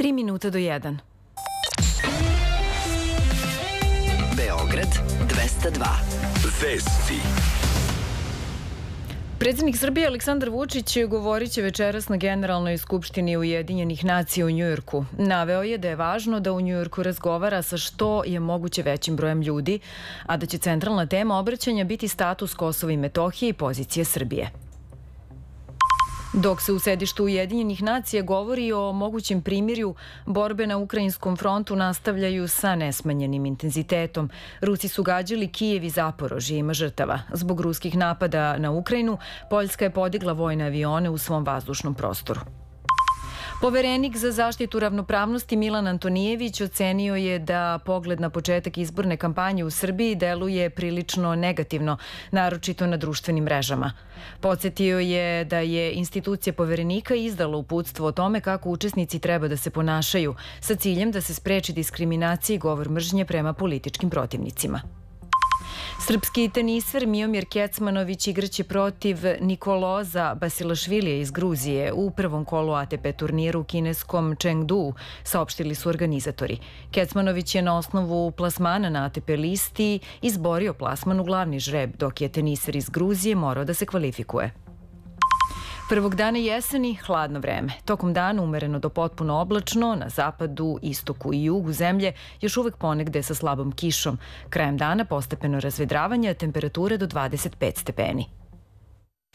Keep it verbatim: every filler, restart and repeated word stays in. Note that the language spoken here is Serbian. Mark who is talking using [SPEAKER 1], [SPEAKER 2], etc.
[SPEAKER 1] Tri minuta do jedan.
[SPEAKER 2] Beograd dvesta dva. Vesti.
[SPEAKER 1] Predsednik Srbije Aleksandar Vučić govorit će večeras na Generalnoj skupštini Ujedinjenih nacija u Njujorku. Naveo je da je važno da u Njujorku razgovara sa što je moguće većim brojem ljudi, a da će centralna tema obraćanja biti status Kosova i Metohije i pozicije Srbije. Dok se u sedištu Ujedinjenih nacija govori o mogućem primirju, borbe na ukrajinskom frontu nastavljaju sa nesmanjenim intenzitetom. Rusi su gađali Kijev i Zaporožje, ima žrtava. Zbog ruskih napada na Ukrajinu, Poljska je podigla vojne avione u svom vazdušnom prostoru. Poverenik za zaštitu ravnopravnosti Milan Antonijević ocenio je da pogled na početak izborne kampanje u Srbiji deluje prilično negativno, naročito na društvenim mrežama. Podsjetio je da je institucija Poverenika izdala uputstvo o tome kako učesnici treba da se ponašaju, sa ciljem da se spreči diskriminacija i govor mržnje prema političkim protivnicima. Srpski tenisver Miomir Kecmanović igraće protiv Nikoloza Basilašvilija iz Gruzije u prvom kolu A T P turniru u kineskom Chengdu, saopštili su organizatori. Kecmanović je na osnovu plasmana na A T P listi izborio plasman u glavni žreb, dok je tenisver iz Gruzije morao da se kvalifikuje. Prvog dana jeseni hladno vreme. Tokom dana umereno do potpuno oblačno, na zapadu, istoku i jugu zemlje, još uvek ponegde sa slabom kišom. Krajem dana postepeno razvedravanje, temperature do dvadeset pet stepeni.